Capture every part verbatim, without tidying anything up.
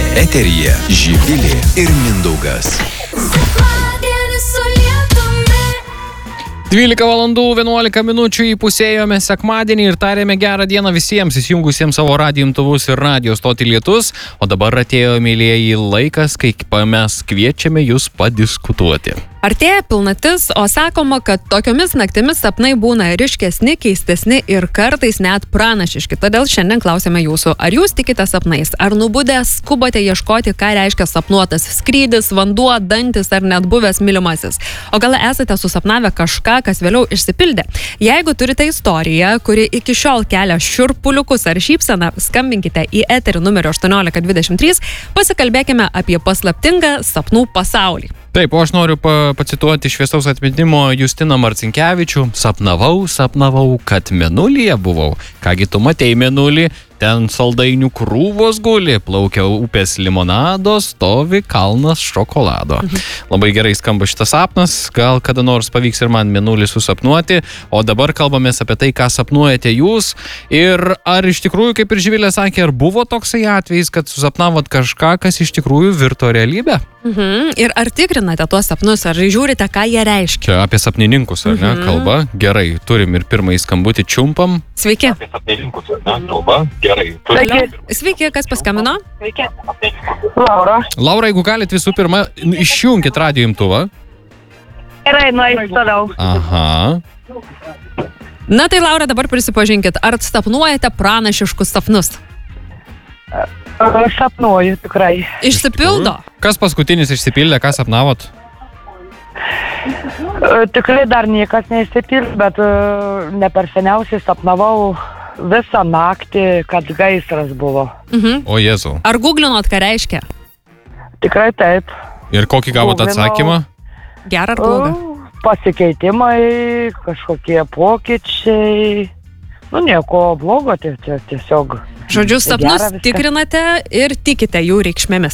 Eteryje Živilė ir Mindaugas. dvylika valandų vienuolika minučių įpusėjome sekmadienį ir tarėme gerą dieną visiems įsijungusiems savo radijo imtuvus ir radijo stotį Lietus, o dabar atėjo, mėlyjeji, laikas, kai mes kviečiame jūs padiskutuoti. Artėja pilnatis, o sakoma, kad tokiomis naktimis sapnai būna ryškesni, keistesni ir kartais net pranašiški. Todėl šiandien klausime jūsų, ar jūs tikite sapnais, ar nubudę skubate ieškoti, ką reiškia sapnuotas skrydis, vanduo, dantis ar net buvęs mylimasis. O gal esate susapnavę kažką, kas vėliau išsipildė? Jeigu turite istoriją, kuri iki šiol kelia šiurpuliukus ar šypseną, skambinkite į eterį numerio aštuoniolika dvidešimt trys, pasikalbėkime apie paslaptingą sapnų pasaulį. Taip, o aš noriu pa, pacituoti šviesaus atminimo Justiną Marcinkevičių. Sapnavau, sapnavau, kad mėnulyje buvau. Kągi tu matei mėnulį? Ten saldainių krūvos guli, plaukia upės limonado, stovi kalnas šokolado. Mhm. Labai gerai skamba šitas sapnas, gal kada nors pavyks ir man mėnulį susapnuoti, o dabar kalbamės apie tai, ką sapnuojate jūs. Ir ar iš tikrųjų, kaip ir Živilė sakė, ar buvo toksai atvejis, kad susapnavot kažką, kas iš tikrųjų virto realybę? Mhm. Ir ar tikrinate tuos sapnus, ar žiūrite, ką jie reiškia? Čia apie sapnininkus, ar ne, mhm. kalba? Gerai, turim ir pirmąjį skambutį, čiumpam. Sveiki. Apie sapnininkus, ar ne, kalba? Gerai. Sveiki. Sveiki, kas paskambino? Sveiki. Laura. Laura, jeigu galit visų pirma, išjungkit radijo imtuvą. Gerai, nueis toliau. Aha. Na tai, Laura, dabar prisipažinkit, ar sapnuojate pranašiškus sapnus? Sapnuoju, tikrai. Išsipildo? Kas paskutinis išsipildė, ką sapnavot? Tikrai dar niekas neišsipildė, bet ne per seniausiai sapnavau visą naktį, kad gaisras buvo. Mhm. O Jėzau. Ar googlinot, ką reiškia? Tikrai taip. Ir kokį gavot atsakymą? Gerą ar blogą? Pasikeitimai, kažkokie pokyčiai. Nu, nieko blogo, tiesiog. Žodžiu, sapnus tikrinate ir tikite jų reikšmėmis.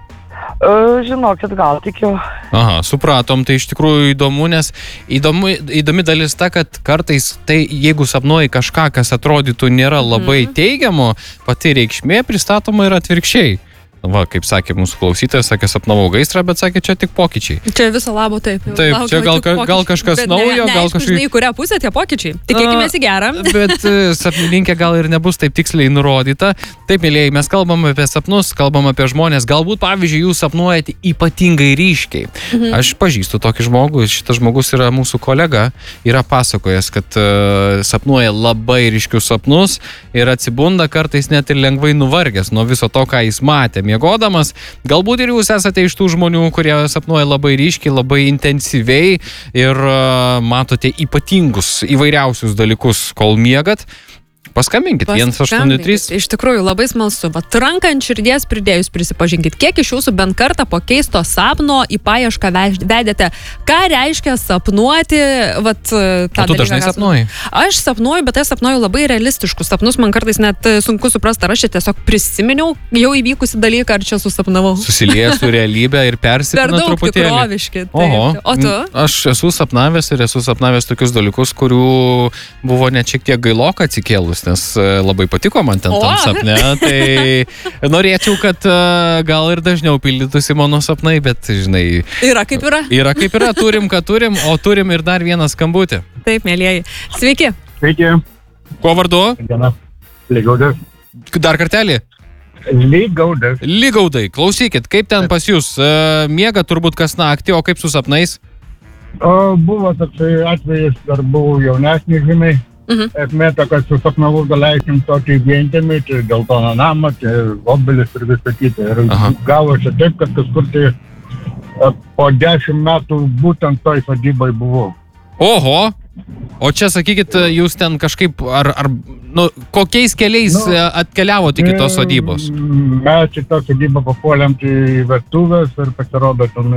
Žinokit, gal tikiu. Aha, supratom, tai iš tikrųjų įdomu, nes įdomu, įdomi dalis ta, kad kartais tai, jeigu sapnuoji kažką, kas atrodytų nėra labai mm. teigiamo, pati reikšmė pristatoma yra atvirkščiai. Va, kaip sakė mūsų klausytojas, sakė, sapnavau gaisrą, bet sakė, čia tik pokyčiai. Čia viso labo taip. Taip, laukiu, čia gal, ka, gal kažkas bet naujo, ne, gal kažkaip... Žinai, į kurią pusę tie pokyčiai. Tikėkime į gerą. Bet sapnininkė gal ir nebus taip tiksliai nurodyta. Taip, mėlyjei, mes kalbam apie sapnus, kalbam apie žmonės. Galbūt, pavyzdžiui, jūs sapnuojate ypatingai ryškiai. Mhm. Aš pažįstu tokį žmogų, šitas žmogus yra mūsų kolega, yra pasakojęs, kad uh, sapnuoja labai ryškius sapnus ir atsibunda kartais net ir lengvai nuvargęs nuo viso to, ką jis matė. Miegodamas, galbūt ir jūs esate iš tų žmonių, kurie sapnuoja labai ryškiai, labai intensyviai ir uh, matote ypatingus įvairiausius dalykus, kol miegat. Paskambinkit, vienas aštuoni trys. Iš tikrųjų, labai smalsu. Vat ranką ant širdies pridėjus prisipažinkit, kiek iš jūsų bent kartą po keisto sapno į paiešką vedėte, ką reiškia sapnuoti, vat tą dalyką. O tu dažnai sapnuoji? Aš sapnuoju, bet aš sapnuoju labai realistiškus sapnus. Man kartais net sunku suprasti, ar aš čia tiesiog prisiminiau jau įvykusi dalyką, ar čia susapnavau. Susilieja su realybė ir persipina truputėlį. Per daug tikroviški. Oho. O tu? Aš esu sapnavęs ir esu sapnavęs tokius dalykus, kurių buvo net šiek tiek gailoka atsikėlus, nes labai patiko man ten tam sapne, tai norėčiau, kad gal ir dažniau pildytųsi mano sapnai, bet, žinai... Yra kaip yra. Yra kaip yra, turim, ką turim, o turim ir dar vieną skambutį. Taip, mėlyjeji. Sveiki. Sveiki. Kuo vardu? Diena. Lygaudas. Dar kartelį? Lygaudas. Lygaudai, klausykit, kaip ten pas jūs? Miega turbūt kas naktį, o kaip su sapnais? O, buvo toksai atvejis, dar buvau jaunesnis, žinai. Mhm. Esmė ta, kad susapnavau galėsim tokį vientemį, tai dėl to namą, tai obelis ir visą kitą. Ir gavosi taip, kad kažkur tai po dešimt metų būtent toj sodybai buvau. Oho! O čia, sakykit, jūs ten kažkaip, ar, ar nu, kokiais keliais nu, atkeliavote iki tos sodybos? Mes į tą sodybą papuolėm į vestuvės ir pasirodo ten...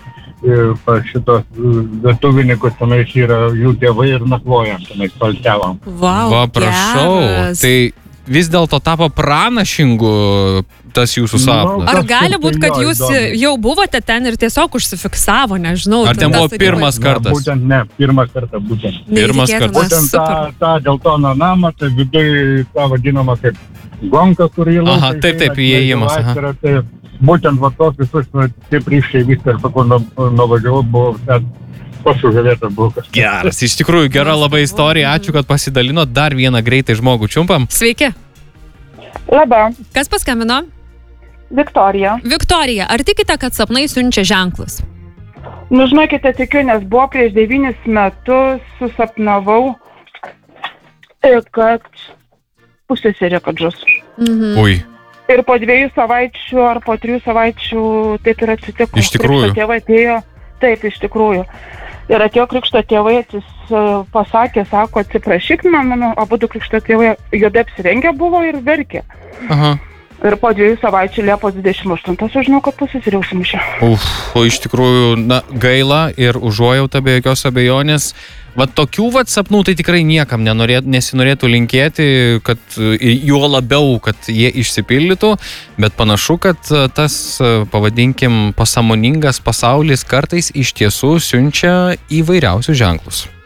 Ir pas šitos vietuvininkus tenais yra jų tėvai ir nakvojam tenais palsiavam. Wow, Va, prašau. geras. Tai vis dėlto tapo pranašingu tas jūsų sapnas? Ar gali būti, kad Jo, jūs įdomu. jau buvote ten ir tiesiog užsifiksavo, nežinau. Ar ten tada buvo sudėjote? pirmas Ne, kartas? būtent ne, pirmą kartą būtent. Pirmas Neįtikėtina, kartas. Būtent tą, super. tą geltoną namą, tai viduje tą vadinamą kaip gonka, kurį į lauką Aha, taip, taip, išeina, įėjimas, aha. vasarą, Tai būtent va tos visus, va, taip ryškiai viską, ir sakau, nu- nuvažiavau, buvau ten pasužavėtas buvo kažkas. Geras, iš tikrųjų gera labai istorija, ačiū, kad pasidalinot. Dar vieną greitai žmogų čiumpam. Sveiki. Labą, Kas paskambino? Viktorija. Viktorija, ar tikite, kad sapnai siunčia ženklus? Nu, žinokite, tikiu, nes buvo prieš devynis metus susapnavau, e, kad pusseserė kad žus. Mhm. Ui, Ir po dviejų savaičių ar po trijų savaičių taip ir atsitiko. Iš tikrųjų? Krikšto tėvai atėjo, taip, iš tikrųjų. Ir atėjo krikšto tėvai, atsis, e, pasakė, sako, atsiprašyk, man, mano abu du krikšto tėvai juodai apsirengę buvo ir verkė. aha. Ir po dviejų savaičių Liepos dvidešimt aštuntą sužinau, kad pusseserė užsimušė. Uf, o iš tikrųjų, na, gaila ir užuojauta be jokios abejonės. Va tokių vat sapnų tai tikrai niekam nenorėt, nesinorėtų linkėti, kad juo labiau, kad jie išsipildytų, bet panašu, kad tas, pavadinkim, pasąmoningas pasaulis kartais iš tiesų siunčia įvairiausius ženklus.